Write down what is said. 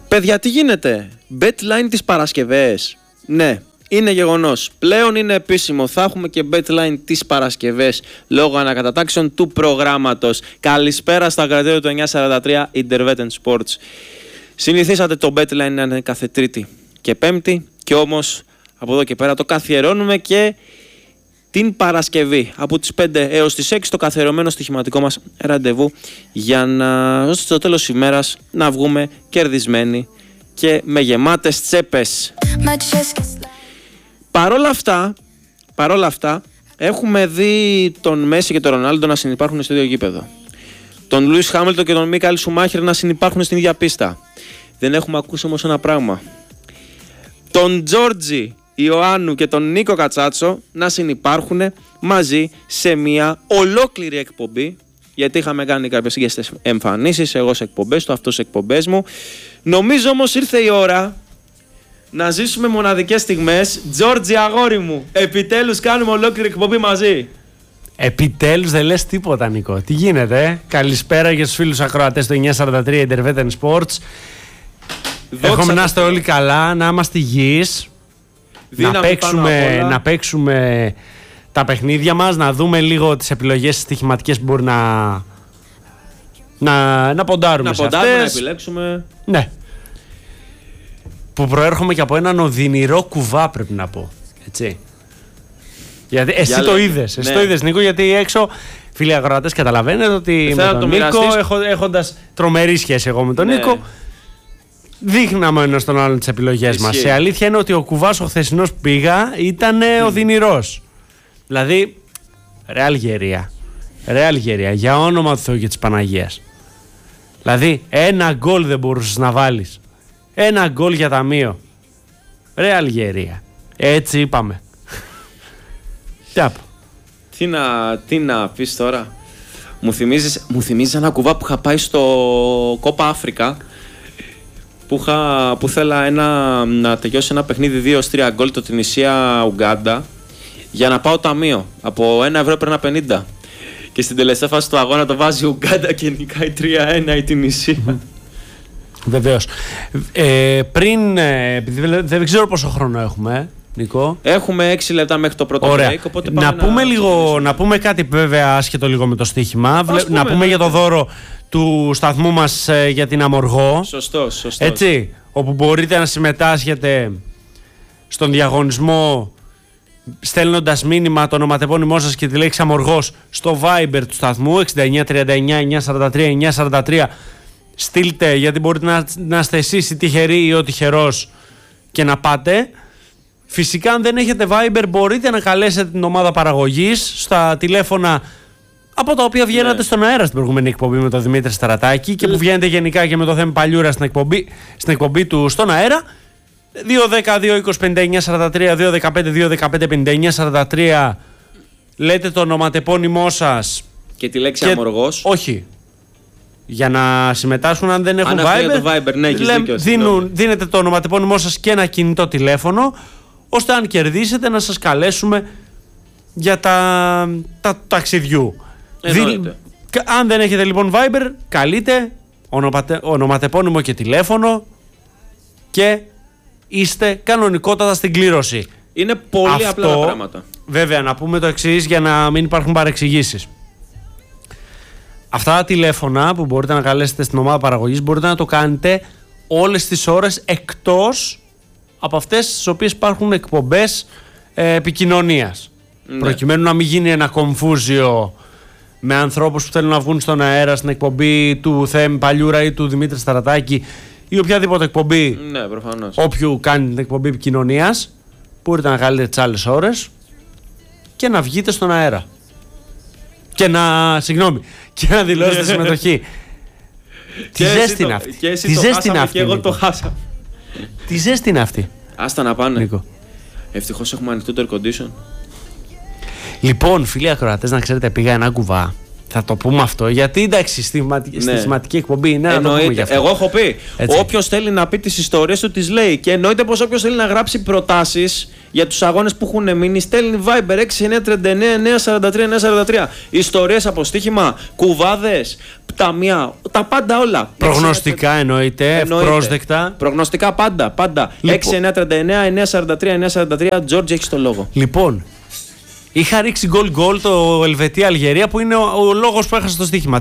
Παιδιά, τι γίνεται? Bet-line τις Παρασκευές. Ναι, είναι γεγονός. Πλέον είναι επίσημο. Θα έχουμε και Bet-line τις Παρασκευές λόγω ανακατατάξεων του προγράμματος. Καλησπέρα στα κρατήρια του 943 Intervetten Sports. Συνηθίσατε το Bet-line να είναι κάθε Τρίτη και Πέμπτη, και όμως από εδώ και πέρα το καθιερώνουμε και την Παρασκευή από τις 5 έως τις 6 το καθιερωμένο στοιχηματικό μας ραντεβού, για να στο τέλος της ημέρας να βγούμε κερδισμένοι και με γεμάτες τσέπες. Παρόλα αυτά έχουμε δει τον Μέση και τον Ρονάλντο να συνυπάρχουν στο ίδιο γήπεδο, τον Λούις Χάμιλτον και τον Μίκαελ Σουμάχερ να συνυπάρχουν στην ίδια πίστα. Δεν έχουμε ακούσει όμως ένα πράγμα: τον Τζόρτζι Ιωάννου και τον Νίκο Κατσάτσο να συνυπάρχουν μαζί σε μια ολόκληρη εκπομπή, γιατί είχαμε κάνει κάποιες γέστες εμφανίσεις, εγώ σε εκπομπές του, αυτός σε εκπομπές μου. Νομίζω όμως ήρθε η ώρα να ζήσουμε μοναδικές στιγμές. Τζόρτζι, αγόρι μου, επιτέλους κάνουμε ολόκληρη εκπομπή μαζί. Επιτέλους δεν λες τίποτα, Νίκο. Τι γίνεται? Καλησπέρα για τους φίλους ακροατές του 943 Intervetten Sports. Εύχομαι να είστε όλοι καλά, να είμαστε υγιείς, να παίξουμε τα παιχνίδια μας, να δούμε λίγο τις επιλογές στοιχηματικές που μπορεί να ποντάρουμε σε αυτές. Να επιλέξουμε. Ναι. Που προέρχομαι και από έναν οδυνηρό κουβά, πρέπει να πω. Έτσι. Γιατί εσύ το είδες, Νίκο, γιατί έξω φίλοι ακροατές καταλαβαίνετε ότι με τον Νίκο, έχοντας τρομερή σχέση εγώ με τον Νίκο, δείχναμε ένας τον άλλον τις επιλογές μας. Η αλήθεια είναι ότι ο κουβάς ο χθεσινός που πήγα ήταν οδυνηρός. Δηλαδή, Ρεάλ Γερία, για όνομα του Θεού και της Παναγίας. Δηλαδή, ένα γκολ δεν μπορούσες να βάλεις. Ένα γκολ για ταμείο. Ρεάλ Γερία. Έτσι είπαμε. Τι να πεις τώρα? Μου θυμίζεις ένα κουβά που είχα πάει στο Κόπα Αφρικα, που θέλα να τελειώσει ένα παιχνίδι 2-3 γκολ, το Τινησία Ουγκάντα, για να πάω ταμείο. Από 1 ευρώ έπαιρνα 50. Και στην τελευταία φάση του αγώνα το βάζει η Ουγκάντα και νικάει 3-1 η Τινησία. Βεβαίως. Επειδή δεν ξέρω πόσο χρόνο έχουμε, Νικό. Έχουμε 6 λεπτά μέχρι το πρώτο break, οπότε πάμε να πούμε κάτι βέβαια άσχετο λίγο με το στοίχημα. Να πούμε για το δώρο του σταθμού μας για την Αμοργό. Σωστός. Έτσι, όπου μπορείτε να συμμετάσχετε στον διαγωνισμό στέλνοντας μήνυμα το ονοματεπώνυμό σας και τη λέξη Αμοργός στο Viber του σταθμού 6939-943-943. Στείλτε, γιατί μπορείτε να είστε εσείς ή τυχεροί ή ο τυχερός και να πάτε. Φυσικά, αν δεν έχετε Viber, μπορείτε να καλέσετε την ομάδα παραγωγής στα τηλέφωνα από τα οποία βγαίνατε στον αέρα στην προηγούμενη εκπομπή με τον Δημήτρη Σταρατάκη και που βγαίνετε γενικά και με το θέμα Παλιούρα στην εκπομπή του στον αέρα. 2-10-2-20-59-43, 2-15-2-15-59-43. Λέτε το ονοματεπώνυμό σας και τη λέξη Αμοργός. Όχι. Για να συμμετάσχουν, αν δεν έχουν Viber, ναι, δίνετε το ονοματεπώνυμό σας και ένα κινητό τηλέφωνο, ώστε αν κερδίσετε να σας καλέσουμε για τα ταξιδιού. Αν δεν έχετε λοιπόν Viber, καλείτε ονοματεπώνυμο και τηλέφωνο και είστε κανονικότατα στην κλήρωση. Είναι πολύ απλά τα πράγματα. Βέβαια, να πούμε το εξής για να μην υπάρχουν παρεξηγήσεις. Αυτά τα τηλέφωνα που μπορείτε να καλέσετε στην ομάδα παραγωγής μπορείτε να το κάνετε όλες τις ώρες, εκτός από αυτές στις οποίες υπάρχουν εκπομπές επικοινωνίας. Ναι. Προκειμένου να μην γίνει ένα κομφούζιο με ανθρώπους που θέλουν να βγουν στον αέρα στην εκπομπή του Θέμη Παλιούρα ή του Δημήτρη Σταρατάκη ή οποιαδήποτε εκπομπή. Ναι, προφανώς. Όποιου κάνει την εκπομπή επικοινωνίας, μπορείτε να καλείτε τις άλλες ώρες και να βγείτε στον αέρα. Και να δηλώσετε συμμετοχή. Τι ζέστη είναι αυτή? Τι ζέστη είναι αυτή? Και εγώ το χάσα. Τι ζέστη είναι αυτή? Άστα να πάνε, Νίκο. Ευτυχώς έχουμε ανοιχτό το air condition. Λοιπόν, φίλοι ακροατές, να ξέρετε, πήγα ένα κουβά. Θα το πούμε αυτό, γιατί εντάξει, στοιχηματική εκπομπή είναι. Εννοείται. Εγώ έχω πει. Όποιος θέλει να πει τις ιστορίες του, τις λέει. Και εννοείται πως όποιος θέλει να γράψει προτάσεις για τους αγώνες που έχουν μείνει, στέλνει Viber 6939-943-943. Ιστορίες από στοίχημα, κουβάδες, ταμεία, τα πάντα όλα. Προγνωστικά εννοείται, πρόσδεκτα. Προγνωστικά πάντα. Λοιπόν. 6-9-39, 9-43, Τζόρτζ, έχει το λόγο. Λοιπόν, είχα ρίξει γκολ το Ελβετία-Αλγερία που είναι ο λόγος που έχασα το στοίχημα.